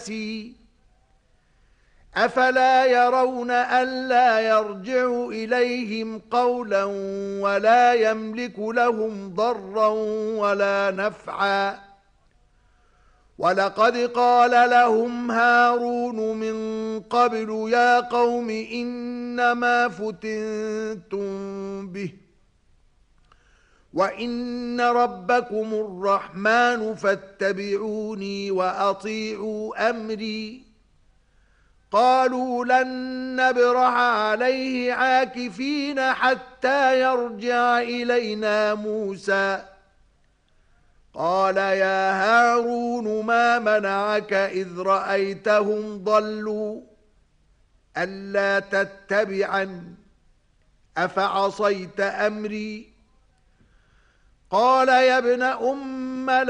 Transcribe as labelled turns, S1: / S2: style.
S1: أفلا يرون ألا يرجع إليهم قولا ولا يملك لهم ضرا ولا نفعا ولقد قال لهم هارون من قبل يا قوم إنما فتنتم به وإن ربكم الرحمن فاتبعوني وأطيعوا أمري قالوا لن نبرح عليه عاكفين حتى يرجع إلينا موسى قال يا هارون ما منعك إذ رأيتهم ضلوا ألا تتبعني أفعصيت أمري قال يا ابن